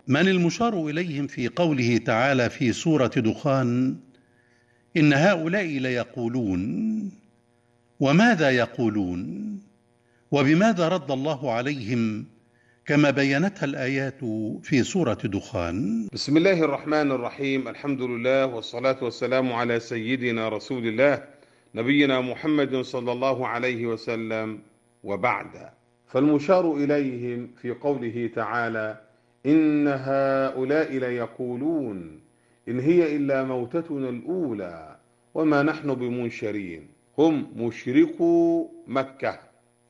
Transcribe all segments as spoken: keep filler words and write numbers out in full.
من المشار إليهم في قوله تعالى في سورة دخان: إن هؤلاء ليقولون؟ وماذا يقولون؟ وبماذا رد الله عليهم كما بينتها الآيات في سورة دخان؟ بسم الله الرحمن الرحيم. الحمد لله والصلاة والسلام على سيدنا رسول الله نبينا محمد صلى الله عليه وسلم، وبعد. فالمشار إليهم في قوله تعالى: إن هؤلاء ليقولون إن هي إلا موتتنا الأولى وما نحن بمنشرين، هم مشركو مكة،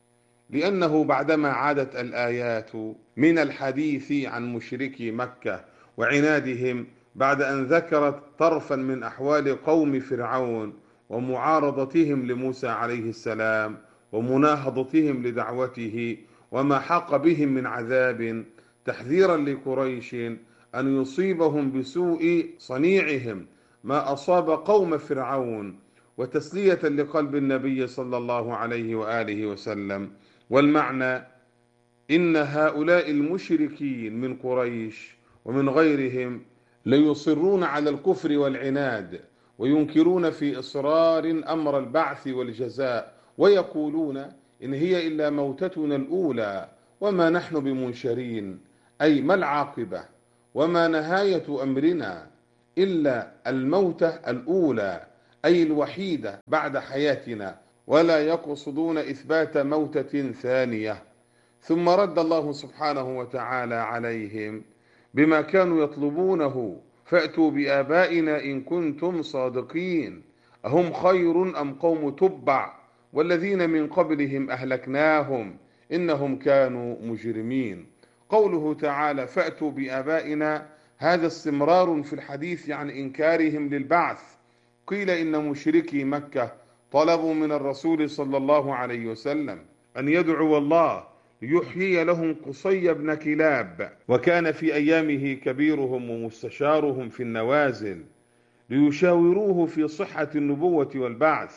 لأنه بعدما عادت الآيات من الحديث عن مشركي مكة وعنادهم بعد أن ذكرت طرفا من أحوال قوم فرعون ومعارضتهم لموسى عليه السلام ومناهضتهم لدعوته وما حاق بهم من عذاب، تحذيرا لقريش أن يصيبهم بسوء صنيعهم ما أصاب قوم فرعون، وتسلية لقلب النبي صلى الله عليه وآله وسلم. والمعنى: إن هؤلاء المشركين من قريش ومن غيرهم ليصرون على الكفر والعناد، وينكرون في إصرار أمر البعث والجزاء، ويقولون إن هي إلا موتتنا الأولى وما نحن بمنشرين، أي ما العاقبة وما نهاية أمرنا إلا الموتة الأولى، أي الوحيدة بعد حياتنا، ولا يقصدون إثبات موتة ثانية. ثم رد الله سبحانه وتعالى عليهم بما كانوا يطلبونه: فأتوا بآبائنا إن كنتم صادقين، أهم خير أم قوم تبع والذين من قبلهم أهلكناهم إنهم كانوا مجرمين. قوله تعالى: فأتوا بآبائنا، هذا استمرار في الحديث عن إنكارهم للبعث. قيل إن مشركي مكة طلبوا من الرسول صلى الله عليه وسلم أن يدعو الله ليحيي لهم قصي بن كلاب، وكان في أيامه كبيرهم ومستشارهم في النوازل، ليشاوروه في صحة النبوة والبعث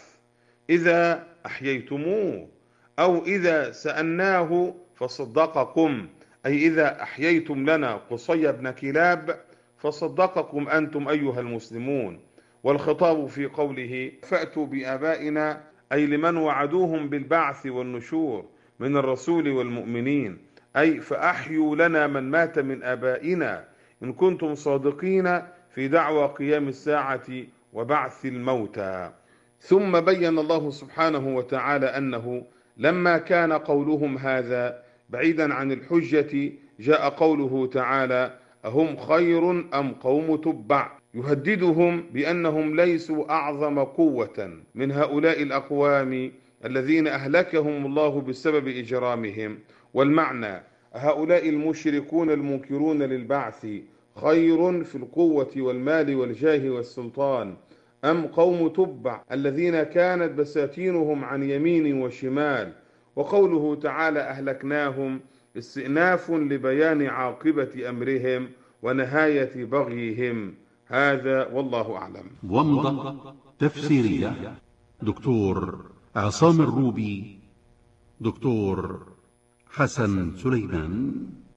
إذا أحييتموه، أو إذا سألناه فصدقكم، أي إذا أحييتم لنا قصي بن كلاب فصدقكم أنتم أيها المسلمون. والخطاب في قوله فأتوا بآبائنا أي لمن وعدوهم بالبعث والنشور من الرسول والمؤمنين، أي فأحيوا لنا من مات من آبائنا إن كنتم صادقين في دعوى قيام الساعة وبعث الموتى. ثم بين الله سبحانه وتعالى أنه لما كان قولهم هذا بعيدا عن الحجة، جاء قوله تعالى: أهم خير أم قوم تبع، يهددهم بأنهم ليسوا أعظم قوة من هؤلاء الأقوام الذين أهلكهم الله بسبب إجرامهم. والمعنى: هؤلاء المشركون المنكرون للبعث خير في القوة والمال والجاه والسلطان أم قوم تبع الذين كانت بساتينهم عن يمين وشمال. وقوله تعالى أهلكناهم استئناف لبيان عاقبة أمرهم ونهاية بغيهم. هذا والله أعلم. ومضة تفسيرية دكتور عصام الروبي، دكتور حسن سليمان.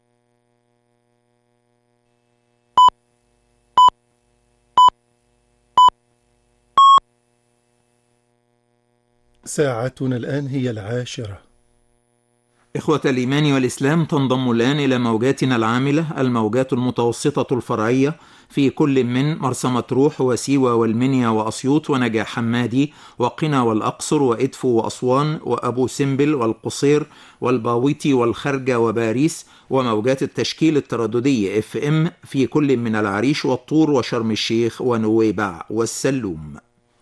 ساعتنا الآن هي العاشرة. إخوة الإيمان والإسلام، تنضم الآن إلى موجاتنا العاملة الموجات المتوسطة الفرعية في كل من مرسى مطروح وسيوة والمنيا وأسيوط ونجع حمادي وقنا والأقصر وإدفو وأسوان وأبو سمبل والقصير والباويتي والخرجة وباريس، وموجات التشكيل الترددي اف ام في كل من العريش والطور وشرم الشيخ ونويبع والسلوم.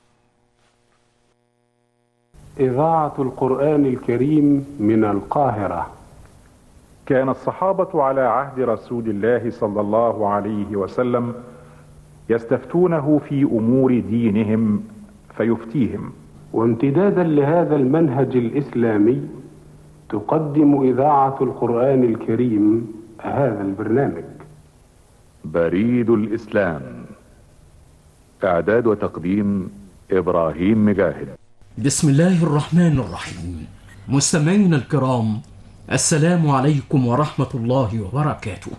إذاعة القرآن الكريم من القاهرة. كان الصحابة على عهد رسول الله صلى الله عليه وسلم يستفتونه في أمور دينهم فيفتيهم. وامتدادا لهذا المنهج الإسلامي تقدم إذاعة القرآن الكريم هذا البرنامج. بريد الإسلام، إعداد وتقديم إبراهيم مجاهد. بسم الله الرحمن الرحيم. مستمعينا الكرام، السلام عليكم ورحمة الله وبركاته.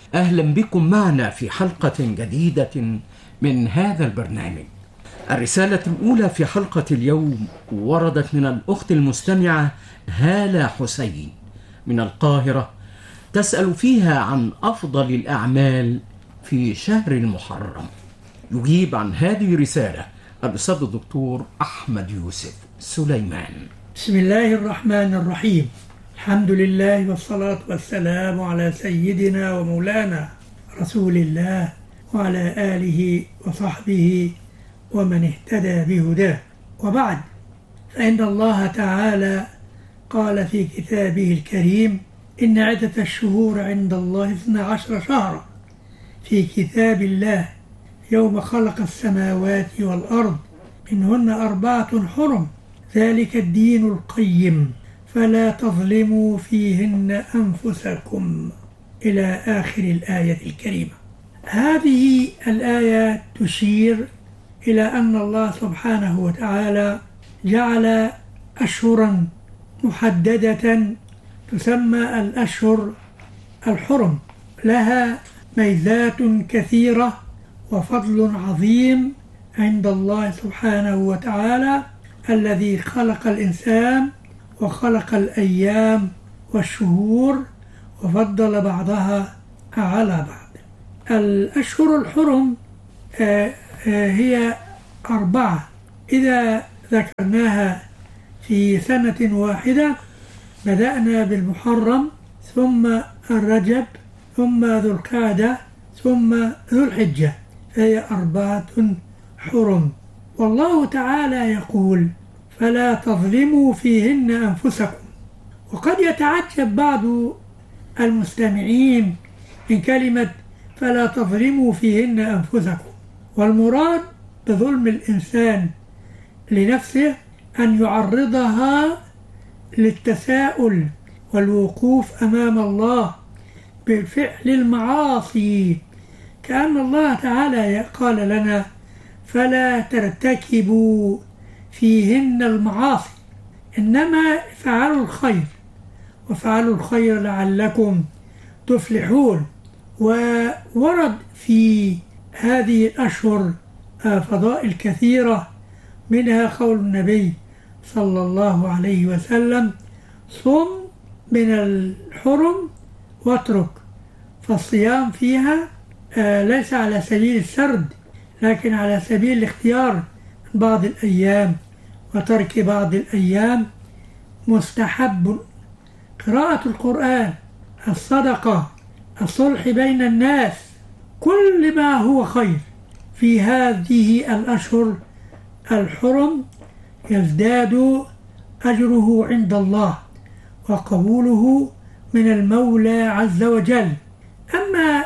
أهلا بكم معنا في حلقة جديدة من هذا البرنامج. الرسالة الأولى في حلقة اليوم وردت من الأخت المستمعة هالة حسين من القاهرة، تسأل فيها عن أفضل الأعمال في شهر المحرم. يجيب عن هذه الرسالة الأستاذ الدكتور أحمد يوسف سليمان. بسم الله الرحمن الرحيم. الحمد لله والصلاة والسلام على سيدنا ومولانا رسول الله وعلى آله وصحبه ومن اهتدى بهداه، وبعد، فإن الله تعالى قال في كتابه الكريم: إن عدة الشهور عند الله اثنا عشر شهرا في كتاب الله يوم خلق السماوات والأرض منهن أربعة حرم ذلك الدين القيم فلا تظلموا فيهن أنفسكم، إلى آخر الآية الكريمة. هذه الآية تشير إلى أن الله سبحانه وتعالى جعل أشهرا محددة تسمى الأشهر الحرم، لها ميزات كثيرة وفضل عظيم عند الله سبحانه وتعالى الذي خلق الإنسان وخلق الأيام والشهور وفضل بعضها على بعض. الأشهر الحرم هي أربعة إذا ذكرناها في سنة واحدة. بدأنا بالمحرم، ثم الرجب، ثم ذو القعدة، ثم ذو الحجة، فهي أربعة حرم. والله تعالى يقول: فلا تظلموا فيهن أنفسكم. وقد يتعجب بعض المستمعين من كلمة فلا تظلموا فيهن أنفسكم، والمراد بظلم الإنسان لنفسه أن يعرضها للتساؤل والوقوف أمام الله بفعل المعاصي، كأن الله تعالى قال لنا: فلا ترتكبوا فيهن المعاصي، إنما فعلوا الخير، وفعلوا الخير لعلكم تفلحون. وورد في هذه الأشهر فضائل كثيرة، منها قول النبي صلى الله عليه وسلم: صم من الحرم واترك. فالصيام فيها ليس على سبيل السرد، لكن على سبيل الاختيار بعض الأيام وترك بعض الأيام. مستحب قراءة القرآن، الصدقة، الصلح بين الناس، كل ما هو خير في هذه الأشهر الحرم يزداد أجره عند الله وقبوله من المولى عز وجل. أما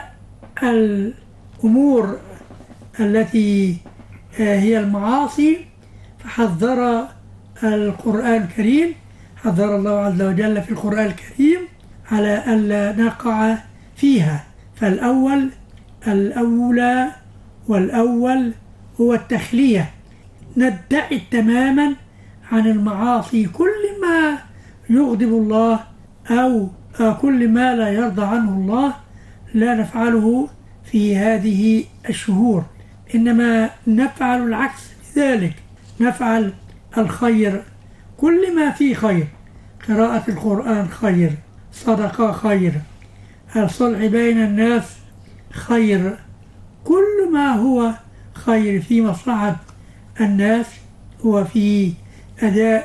الأمور التي هي المعاصي فحذر القرآن الكريم، حذر الله عز وجل في القرآن الكريم على ألا نقع فيها. فالأول الأولى والأول هو التخلية، نبتعد تماما عن المعاصي، كل ما يغضب الله أو كل ما لا يرضى عنه الله لا نفعله في هذه الشهور، إنما نفعل العكس ذلك، نفعل الخير، كل ما فيه خير، قراءة القرآن خير، صدقة خير، الصلح بين الناس خير، كل ما هو خير في مصلحة الناس وفي أداء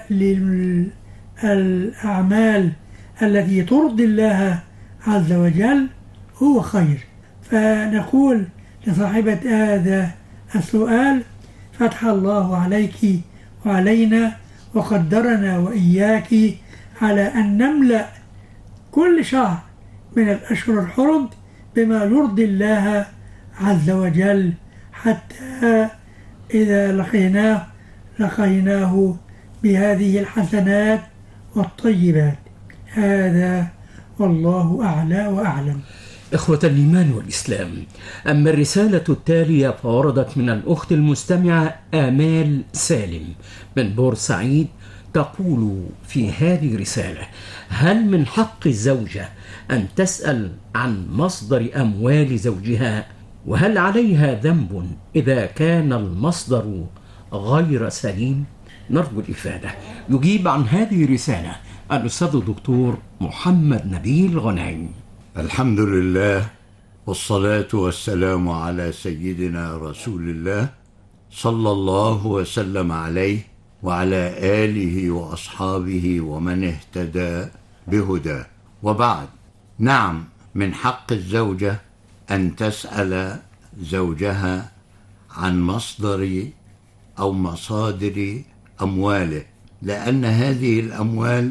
للأعمال التي ترضي الله عز وجل هو خير. فنقول لصاحبة هذا السؤال: فتح الله عليك وعلينا وقدرنا وإياك على أن نملأ كل شهر من الأشهر الحرم بما يرضي الله عز وجل، حتى إذا لقيناه لقيناه بهذه الحسنات والطيبات. هذا والله أعلى وأعلم. إخوة الإيمان والإسلام، أما الرسالة التالية فوردت من الأخت المستمعة آمال سالم من بورسعيد، تقول في هذه الرسالة: هل من حق الزوجة أن تسأل عن مصدر أموال زوجها؟ وهل عليها ذنب إذا كان المصدر غير سليم؟ نرجو الإفادة. يجيب عن هذه الرسالة الأستاذ الدكتور محمد نبيل غنيم. الحمد لله، والصلاة والسلام على سيدنا رسول الله صلى الله وسلم عليه وعلى آله وأصحابه ومن اهتدى بهداه، وبعد. نعم، من حق الزوجة أن تسأل زوجها عن مصدر أو مصادر أمواله، لأن هذه الأموال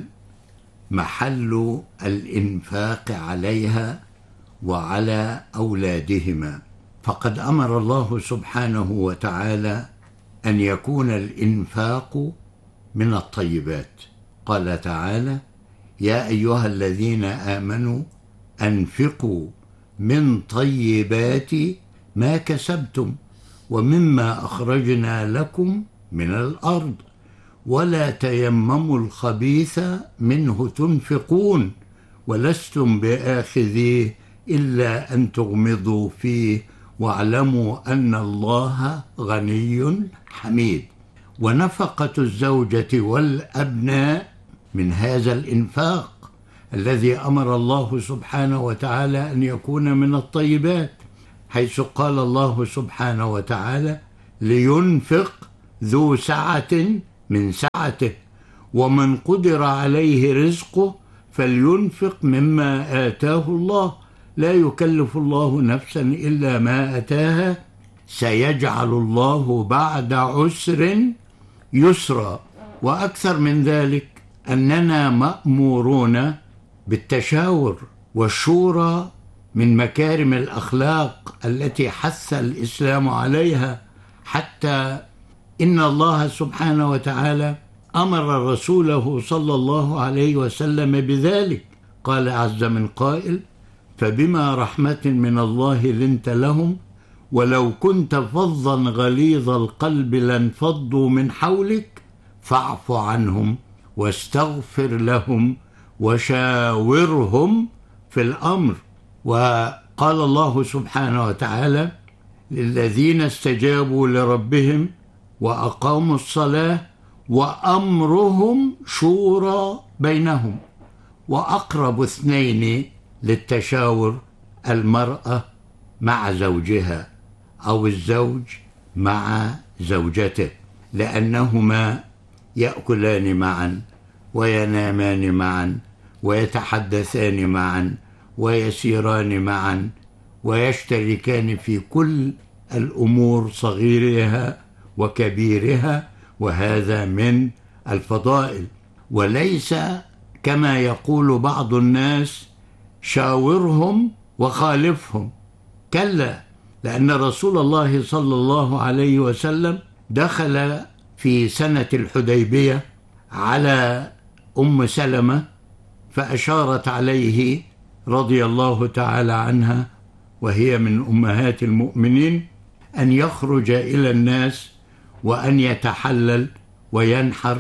محل الإنفاق عليها وعلى أولادهما، فقد أمر الله سبحانه وتعالى أن يكون الإنفاق من الطيبات. قال تعالى: يا أيها الذين آمنوا أنفقوا من طيبات ما كسبتم ومما أخرجنا لكم من الأرض ولا تيمموا الخبيث منه تنفقون ولستم بآخذيه إلا أن تغمضوا فيه واعلموا أن الله غني حميد. ونفقة الزوجة والأبناء من هذا الإنفاق الذي أمر الله سبحانه وتعالى أن يكون من الطيبات، حيث قال الله سبحانه وتعالى: لينفق ذو سعة من سعته ومن قدر عليه رزقه فلينفق مما آتاه الله لا يكلف الله نفسا إلا ما آتاها سيجعل الله بعد عسر يسرا. وأكثر من ذلك أننا مأمورون بالتشاور، والشورى من مكارم الأخلاق التي حث الإسلام عليها، حتى إن الله سبحانه وتعالى أمر رسوله صلى الله عليه وسلم بذلك. قال عز من قائل: فبما رحمة من الله لنت لهم ولو كنت فظا غليظ القلب لانفضوا من حولك فاعف عنهم واستغفر لهم وشاورهم في الأمر. وقال الله سبحانه وتعالى: للذين استجابوا لربهم وأقاموا الصلاة وأمرهم شورى بينهم. وأقرب اثنين للتشاور المرأة مع زوجها أو الزوج مع زوجته، لأنهما يأكلان معا وينامان معا ويتحدثان معا ويسيران معا ويشتركان في كل الأمور صغيرها وكبيرها، وهذا من الفضائل. وليس كما يقول بعض الناس: شاورهم وخالفهم. كلا، لأن رسول الله صلى الله عليه وسلم دخل في سنة الحديبية على أم سلمة فأشارت عليه رضي الله تعالى عنها، وهي من أمهات المؤمنين، أن يخرج إلى الناس وأن يتحلل وينحر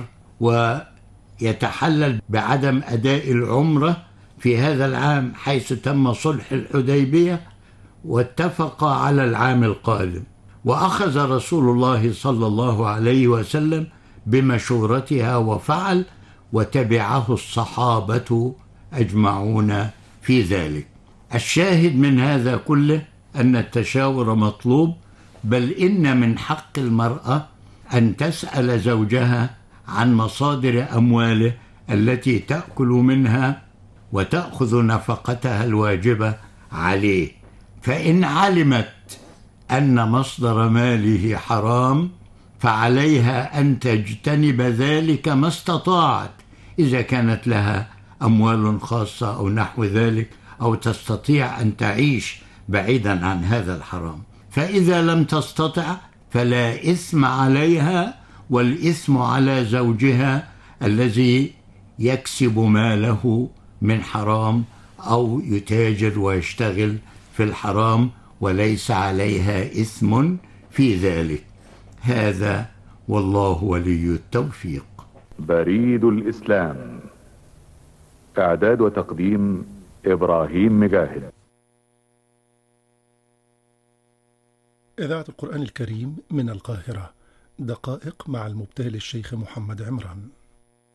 ويتحلل بعدم أداء العمرة في هذا العام، حيث تم صلح الحديبية واتفق على العام القادم. وأخذ رسول الله صلى الله عليه وسلم بمشورتها وفعل، وتبعه الصحابة أجمعون في ذلك. الشاهد من هذا كله أن التشاور مطلوب، بل إن من حق المرأة أن تسأل زوجها عن مصادر أمواله التي تأكل منها وتأخذ نفقتها الواجبة عليه. فإن علمت أن مصدر ماله حرام فعليها أن تجتنب ذلك ما استطاعت، إذا كانت لها أموال خاصة أو نحو ذلك، أو تستطيع أن تعيش بعيدا عن هذا الحرام. فإذا لم تستطع فلا إثم عليها، والإثم على زوجها الذي يكسب ماله من حرام أو يتاجر ويشتغل في الحرام وليس عليها إثم في ذلك. هذا والله ولي التوفيق. بريد الإسلام. إعداد وتقديم إبراهيم مجاهد. إذاعة القرآن الكريم من القاهرة، دقائق مع المبتهل الشيخ محمد عمران.